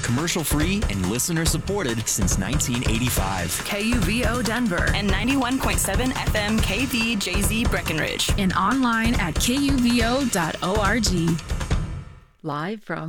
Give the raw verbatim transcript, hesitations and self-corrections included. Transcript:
commercial-free and listener-supported since nineteen eighty-five. K U V O Denver and ninety-one point seven F M K V J Z Breckenridge. and online at K U V O dot org. Live from